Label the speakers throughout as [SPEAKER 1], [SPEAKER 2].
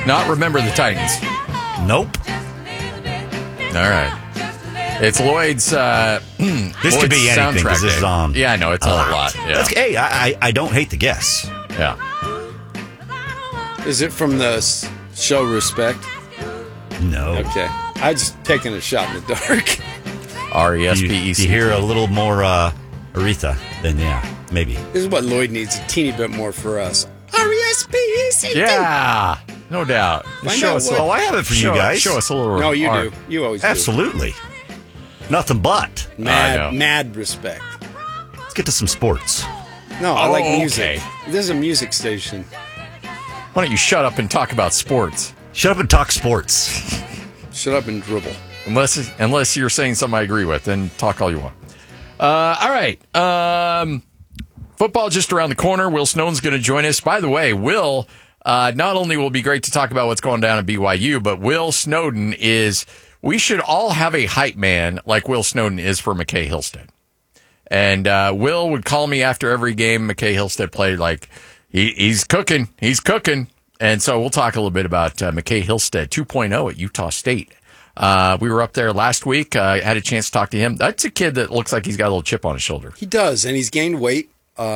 [SPEAKER 1] Not Remember the Titans.
[SPEAKER 2] Nope.
[SPEAKER 1] All right. It's Lloyd's.
[SPEAKER 2] This
[SPEAKER 1] Lloyd's
[SPEAKER 2] could be anything because this is on.
[SPEAKER 1] Yeah, I know it's on a lot. Yeah.
[SPEAKER 2] Hey, I don't hate the guess.
[SPEAKER 1] Yeah.
[SPEAKER 3] Is it from the show Respect?
[SPEAKER 2] No.
[SPEAKER 3] Okay. I just taking a shot in the dark.
[SPEAKER 1] R-E-S-P-E-C.
[SPEAKER 2] You hear a little more Aretha, then yeah, maybe.
[SPEAKER 3] This is what Lloyd needs a teeny bit more for us. R-E-S-P-E-C-T.
[SPEAKER 1] Yeah, no doubt.
[SPEAKER 3] Find out what-
[SPEAKER 2] Oh, I have it for you guys.
[SPEAKER 1] Show us a little.
[SPEAKER 3] No, you
[SPEAKER 1] R.
[SPEAKER 3] do. You always do.
[SPEAKER 2] Absolutely. Nothing but.
[SPEAKER 1] I know.
[SPEAKER 3] Mad respect.
[SPEAKER 2] Let's get to some sports.
[SPEAKER 3] No, I like
[SPEAKER 1] Oh,
[SPEAKER 3] music.
[SPEAKER 1] okay.
[SPEAKER 3] This is a music station.
[SPEAKER 1] Why don't you shut up and talk about sports?
[SPEAKER 2] Shut up and talk sports.
[SPEAKER 3] Shut up and dribble.
[SPEAKER 1] Unless you're saying something I agree with, then talk all you want. All right. Football just around the corner. Will Snowden's going to join us. By the way, Will, not only will be great to talk about what's going down at BYU, but Will Snowden is, we should all have a hype man like Will Snowden is for McKay Hillstead. And Will would call me after every game McKay Hillstead played, like, he's cooking. He's cooking. And so we'll talk a little bit about McKay Hillstead 2.0 at Utah State. We were up there last week. Had a chance to talk to him. That's a kid that looks like he's got a little chip on his shoulder.
[SPEAKER 3] He does, and he's gained weight.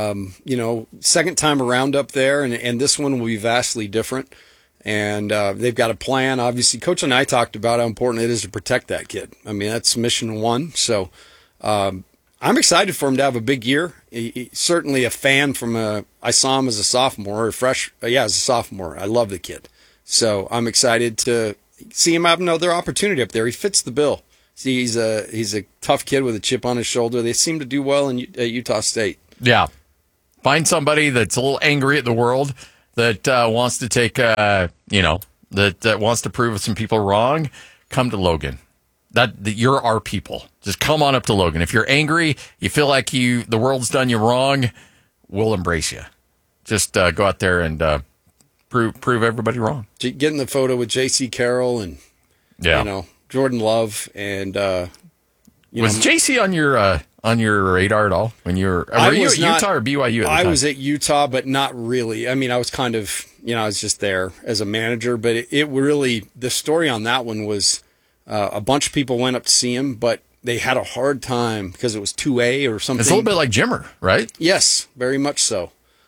[SPEAKER 3] Second time around up there, and this one will be vastly different. And they've got a plan. Obviously, Coach and I talked about how important it is to protect that kid. I mean, that's mission one. So I'm excited for him to have a big year. He's certainly a fan I saw him as a sophomore, as a sophomore. I love the kid. So I'm excited to see him have another opportunity up there. He fits the bill. See, he's a tough kid with a chip on his shoulder. They seem to do well at Utah State.
[SPEAKER 1] Yeah. Find somebody that's a little angry at the world, that wants to take, that wants to prove some people wrong. Come to Logan. You're our people. Just come on up to Logan. If you're angry, you feel like the world's done you wrong, we'll embrace you. Just go out there and prove everybody wrong.
[SPEAKER 3] Getting the photo with J.C. Carroll and Jordan Love and
[SPEAKER 1] was J.C. on your radar at all when you were you at Utah or BYU at the time?
[SPEAKER 3] I was at Utah, but not really. I mean, I was kind of I was just there as a manager, but it really, the story on that one was a bunch of people went up to see him, but they had a hard time because it was 2A or something.
[SPEAKER 1] It's a little bit like Jimmer, right?
[SPEAKER 3] Yes, very much so.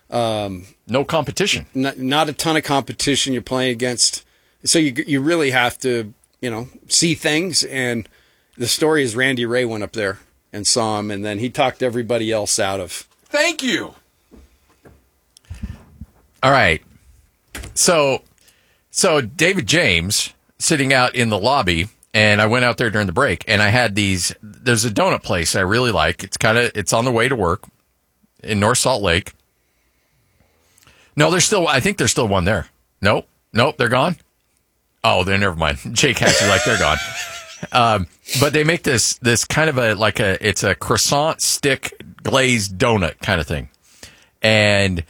[SPEAKER 1] No competition.
[SPEAKER 3] Not a ton of competition you're playing against. So you really have to, see things. And the story is Randy Ray went up there and saw him, and then he talked everybody else out of. Thank you.
[SPEAKER 1] All right. So David James sitting out in the lobby, and I went out there during the break, and I had there's a donut place I really like. It's on the way to work in North Salt Lake. No, I think there's still one there. Nope, they're gone. Oh, then never mind. Jake actually like they're gone. But they make this kind of it's a croissant stick glazed donut kind of thing. And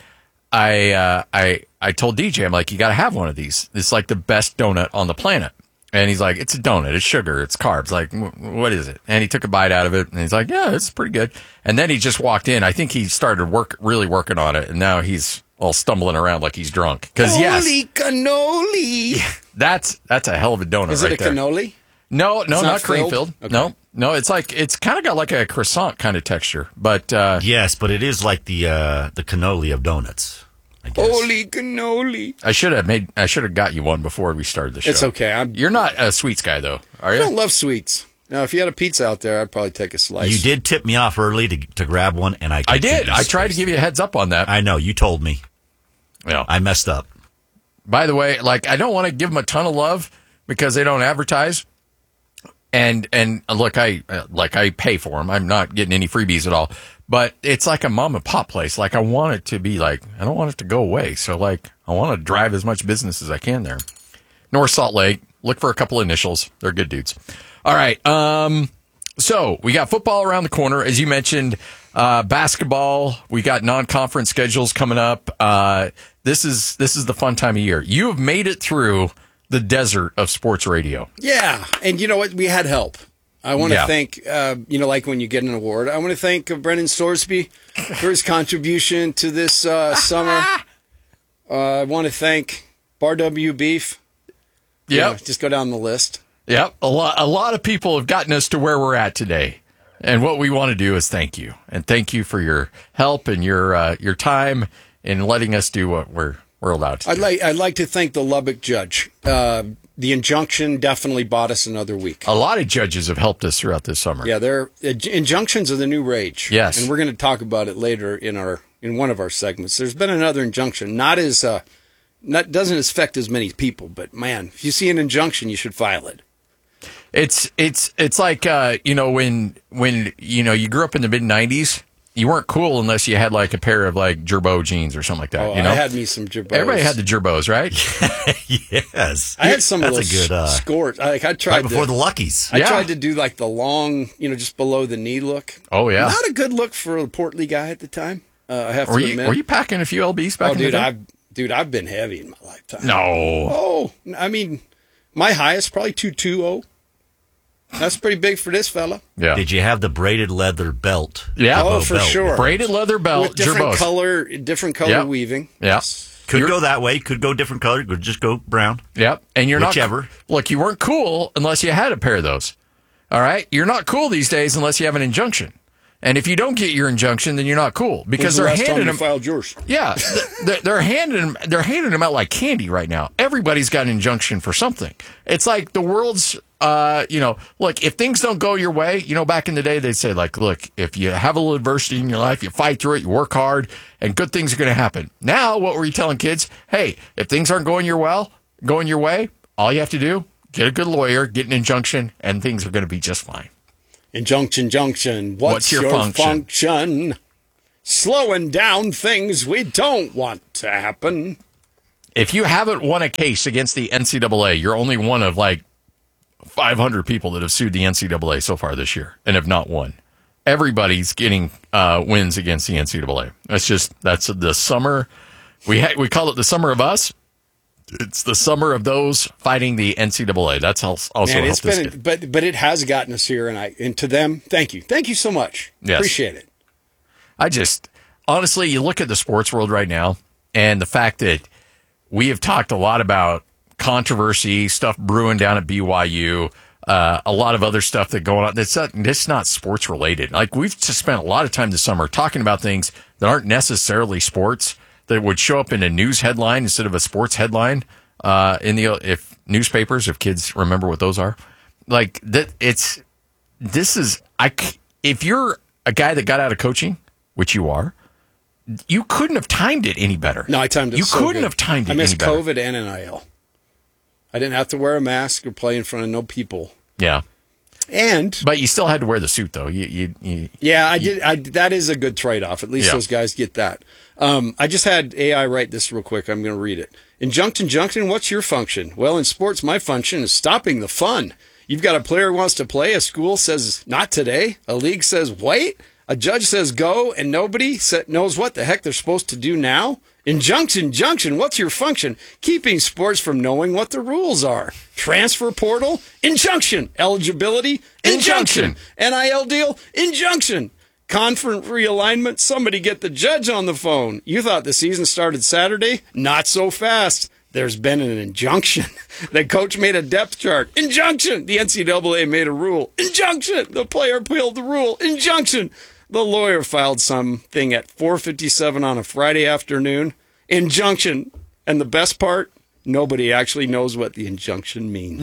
[SPEAKER 1] I told DJ, I'm like, you got to have one of these. It's like the best donut on the planet. And he's like, it's a donut. It's sugar. It's carbs. Like, what is it? And he took a bite out of it, and he's like, yeah, it's pretty good. And then he just walked in. I think he started really working on it, and now he's all stumbling around like he's drunk. Because
[SPEAKER 3] Holy cannoli!
[SPEAKER 1] That's a hell of a donut.
[SPEAKER 3] Is
[SPEAKER 1] right
[SPEAKER 3] it a
[SPEAKER 1] there.
[SPEAKER 3] cannoli?
[SPEAKER 1] No, not cream
[SPEAKER 3] filled.
[SPEAKER 1] filled.
[SPEAKER 3] Okay.
[SPEAKER 1] No, it's kind of got like a croissant kind of texture. But
[SPEAKER 2] yes, but it is like the cannoli of donuts. I guess.
[SPEAKER 3] Holy cannoli!
[SPEAKER 1] I should have got you one before we started the show.
[SPEAKER 3] It's okay.
[SPEAKER 1] You're not a sweets guy though, are you?
[SPEAKER 3] I don't love sweets. Now, if you had a pizza out there, I'd probably take a slice.
[SPEAKER 2] You did tip me off early to grab one, and I
[SPEAKER 1] did. I tried to give you a heads up on that.
[SPEAKER 2] I know. You told me.
[SPEAKER 1] Yeah.
[SPEAKER 2] I messed up.
[SPEAKER 1] By the way, I don't want to give them a ton of love because they don't advertise. And look, I pay for them. I'm not getting any freebies at all. But it's like a mom and pop place. I want it to be I don't want it to go away. So I want to drive as much business as I can there. North Salt Lake. Look for a couple of initials. They're good dudes. All right. So we got football around the corner, as you mentioned. Basketball. We got non-conference schedules coming up. This is the fun time of year. You have made it through the desert of sports radio.
[SPEAKER 3] Yeah, and you know what? We had help. I want to thank, like when you get an award, I want to thank Brendan Storsby for his contribution to this summer. I want to thank Bar W Beef You
[SPEAKER 1] Yep.
[SPEAKER 3] know, just go down the list.
[SPEAKER 1] Yep. A lot of people have gotten us to where we're at today. And what we want to do is thank you. And thank you for your help and your time in letting us do what we're allowed to do.
[SPEAKER 3] I'd like to thank the Lubbock judge. The injunction definitely bought us another week.
[SPEAKER 1] A lot of judges have helped us throughout this summer.
[SPEAKER 3] Yeah, injunctions are the new rage.
[SPEAKER 1] Yes.
[SPEAKER 3] And we're going to talk about it later in one of our segments. There's been another injunction, doesn't affect as many people, but man, if you see an injunction, you should file it.
[SPEAKER 1] It's like when you grew up in the mid '90s, you weren't cool unless you had like a pair of like Gerbo jeans or something like that.
[SPEAKER 3] Oh,
[SPEAKER 1] you know?
[SPEAKER 3] I had me some Gerbos.
[SPEAKER 1] Everybody had the Gerbos, right?
[SPEAKER 2] Yes.
[SPEAKER 3] I had some
[SPEAKER 2] That's
[SPEAKER 3] of those
[SPEAKER 2] a good,
[SPEAKER 3] scores. I tried
[SPEAKER 2] right before the Luckies.
[SPEAKER 3] I
[SPEAKER 1] Yeah.
[SPEAKER 3] tried to do like the long, just below the knee look.
[SPEAKER 1] Oh yeah.
[SPEAKER 3] Not a good look for a portly guy at the time. I have to admit.
[SPEAKER 1] Were you packing a few LBs back
[SPEAKER 3] Oh,
[SPEAKER 1] in the
[SPEAKER 3] dude,
[SPEAKER 1] day?
[SPEAKER 3] I've been heavy in my lifetime.
[SPEAKER 1] No.
[SPEAKER 3] Oh, I mean, my highest probably 220. That's pretty big for this fella.
[SPEAKER 1] Yeah.
[SPEAKER 2] Did you have the braided leather belt?
[SPEAKER 1] Yeah.
[SPEAKER 3] Oh,
[SPEAKER 2] Gerbo
[SPEAKER 3] for
[SPEAKER 2] belt?
[SPEAKER 3] sure.
[SPEAKER 1] Braided leather belt,
[SPEAKER 3] With different
[SPEAKER 1] Gerbos.
[SPEAKER 3] color
[SPEAKER 1] Yep.
[SPEAKER 3] weaving.
[SPEAKER 1] Yeah.
[SPEAKER 2] Could go that way. Could go different color. Could just go brown.
[SPEAKER 1] Yep. And you're
[SPEAKER 2] Whichever.
[SPEAKER 1] not. Look, you weren't cool unless you had a pair of those. All right. You're not cool these days unless you have an injunction. And if you don't get your injunction, then you're not cool because
[SPEAKER 3] When's the
[SPEAKER 1] they're
[SPEAKER 3] last time
[SPEAKER 1] handing
[SPEAKER 3] you
[SPEAKER 1] them.
[SPEAKER 3] filed yours?
[SPEAKER 1] Yeah, they're handing them out like candy right now. Everybody's got an injunction for something. It's like the world's, look, if things don't go your way, back in the day, they'd say like, look, if you have a little adversity in your life, you fight through it, you work hard, and good things are going to happen. Now, what were you telling kids? Hey, if things aren't going your way, all you have to do, get a good lawyer, get an injunction, and things are going to be just fine.
[SPEAKER 3] Injunction. What's your function? Slowing down things we don't want to happen.
[SPEAKER 1] If you haven't won a case against the NCAA, you're only one of like 500 people that have sued the NCAA so far this year and have not won. Everybody's getting wins against the NCAA. That's the summer. We call it the summer of us. It's the summer of those fighting the NCAA. That's also
[SPEAKER 3] Man,
[SPEAKER 1] helped us get.
[SPEAKER 3] but it has gotten us here, and to them, thank you so much.
[SPEAKER 1] Yes.
[SPEAKER 3] Appreciate it.
[SPEAKER 1] Honestly, you look at the sports world right now, and the fact that we have talked a lot about controversy, stuff brewing down at BYU, a lot of other stuff that going on. That's not sports related. Like we've just spent a lot of time this summer talking about things that aren't necessarily sports, that would show up in a news headline instead of a sports headline if newspapers, if kids remember what those are. Like that, if you're a guy that got out of coaching, which you are, you couldn't have timed it any better.
[SPEAKER 3] No, I timed it.
[SPEAKER 1] You
[SPEAKER 3] so
[SPEAKER 1] couldn't
[SPEAKER 3] good.
[SPEAKER 1] have timed it
[SPEAKER 3] I missed
[SPEAKER 1] any better.
[SPEAKER 3] COVID and NIL. I didn't have to wear a mask or play in front of no people.
[SPEAKER 1] Yeah,
[SPEAKER 3] And
[SPEAKER 1] but you still had to wear the suit though. You
[SPEAKER 3] yeah, I did. That is a good trade-off. At least
[SPEAKER 1] Yeah.
[SPEAKER 3] those guys get that. I just had AI write this real quick. I'm going to read it. Injunction, what's your function? Well, in sports, my function is stopping the fun. You've got a player who wants to play. A school says, not today. A league says, wait. A judge says, go. And nobody knows what the heck they're supposed to do now. Injunction, what's your function? Keeping sports from knowing what the rules are. Transfer portal, injunction. Eligibility, injunction. NIL deal, injunction. Conference realignment, somebody get the judge on the phone. You thought the season started Saturday? Not so fast. There's been an injunction. The coach made a depth chart. Injunction. The NCAA made a rule. Injunction. The player appealed the rule. Injunction. The lawyer filed something at 4:57 on a Friday afternoon. Injunction. And the best part, nobody actually knows what the injunction means.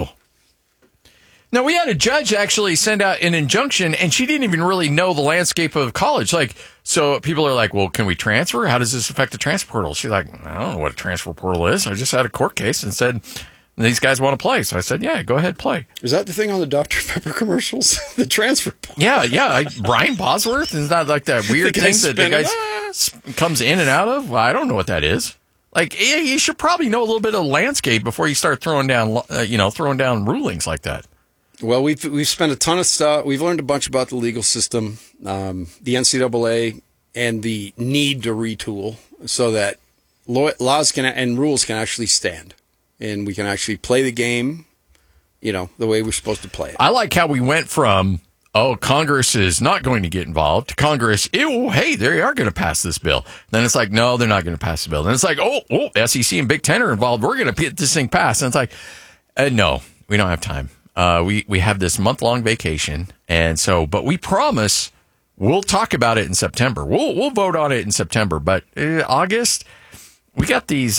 [SPEAKER 1] No, we had a judge actually send out an injunction, and she didn't even really know the landscape of college. Like, so people are like, well, can we transfer? How does this affect the transfer portal? She's like, I don't know what a transfer portal is. I just had a court case and said, these guys want to play. So I said, yeah, go ahead, play.
[SPEAKER 3] Is that the thing on the Dr. Pepper commercials? The transfer portal.
[SPEAKER 1] Yeah. Brian Bosworth, is that like that weird
[SPEAKER 3] The
[SPEAKER 1] thing
[SPEAKER 3] guy
[SPEAKER 1] that the
[SPEAKER 3] spinning.
[SPEAKER 1] guy comes in and out of? Well, I don't know what that is. Like, yeah, you should probably know a little bit of landscape before you start throwing down rulings like that.
[SPEAKER 3] Well, we've spent a ton of stuff. We've learned a bunch about the legal system, the NCAA, and the need to retool so that laws and rules can actually stand, and we can actually play the game, the way we're supposed to play it.
[SPEAKER 1] I like how we went from, Congress is not going to get involved, to Congress, hey, they are going to pass this bill. Then it's like, no, they're not going to pass the bill. Then it's like, SEC and Big Ten are involved. We're going to get this thing passed. And it's like, No, we don't have time. We have this month-long vacation, and so, but we promise we'll talk about it in September. We'll vote on it in September, but August, we got these,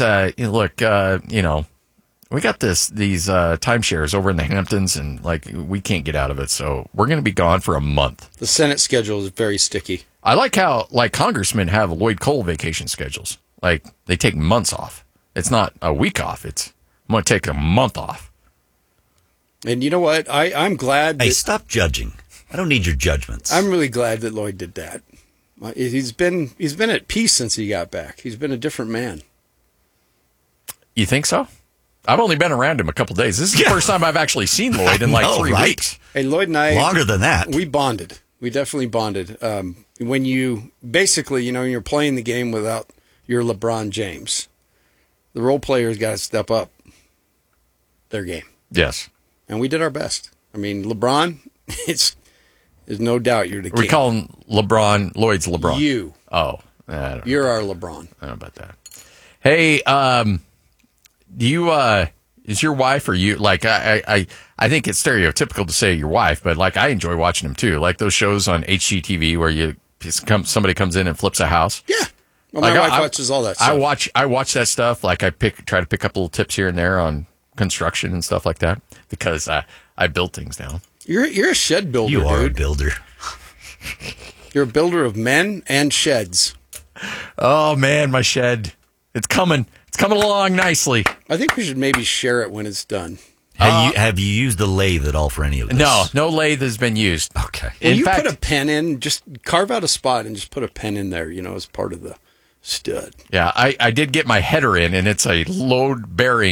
[SPEAKER 1] we got these timeshares over in the Hamptons, and like we can't get out of it, so we're going to be gone for a month.
[SPEAKER 3] The Senate schedule is very sticky.
[SPEAKER 1] I like how like congressmen have Lloyd Cole vacation schedules. Like they take months off. It's not a week off. I'm going to take a month off.
[SPEAKER 3] And you know what? I'm glad.
[SPEAKER 2] Hey, stop judging. I don't need your judgments.
[SPEAKER 3] I'm really glad that Lloyd did that. He's been at peace since he got back. He's been a different man.
[SPEAKER 1] You think so? I've only been around him a couple days. This is the first time I've actually seen Lloyd in like 3 weeks.
[SPEAKER 3] Hey, Lloyd and I
[SPEAKER 2] longer than that.
[SPEAKER 3] We bonded. We definitely bonded. When you basically, you're playing the game without your LeBron James, the role players got to step up their game.
[SPEAKER 1] Yes.
[SPEAKER 3] And we did our best. I mean, LeBron, there's no doubt you're the king.
[SPEAKER 1] We call him LeBron. Lloyd's LeBron.
[SPEAKER 3] You.
[SPEAKER 1] Oh. I don't know.
[SPEAKER 3] You're our LeBron.
[SPEAKER 1] I don't know about that. Hey, do you, is your wife or you, like, I think it's stereotypical to say your wife, but like, I enjoy watching them too. Like those shows on HGTV where somebody comes in and flips a house.
[SPEAKER 3] Yeah. Well, my wife watches all that stuff.
[SPEAKER 1] I watch that stuff. Like try to pick up little tips here and there on construction and stuff like that because I build things now.
[SPEAKER 3] You're a shed builder,
[SPEAKER 2] You are
[SPEAKER 3] dude.
[SPEAKER 2] a builder.
[SPEAKER 3] You're a builder of men and sheds.
[SPEAKER 1] Oh man, my shed. It's coming. It's coming along nicely.
[SPEAKER 3] I think we should maybe share it when it's done.
[SPEAKER 2] Have you used the lathe at all for any of this?
[SPEAKER 1] No lathe has been used.
[SPEAKER 2] Okay.
[SPEAKER 3] When
[SPEAKER 1] In
[SPEAKER 3] you
[SPEAKER 1] fact,
[SPEAKER 3] put a pen in, just carve out a spot and just put a pen in there, as part of the stud.
[SPEAKER 1] yeah, I did get my header in, and it's a load bearing